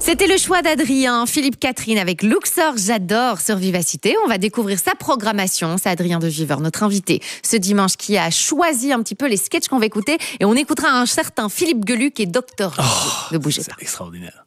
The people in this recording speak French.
C'était le choix d'Adrien, Philippe Catherine avec Luxor, j'adore sur Vivacité. On va découvrir sa programmation. C'est Adrien de Viveur, notre invité ce dimanche, qui a choisi un petit peu les sketchs qu'on va écouter. Et on écoutera un certain Philippe Geluck et Dr. Ne bougez pas. C'est extraordinaire.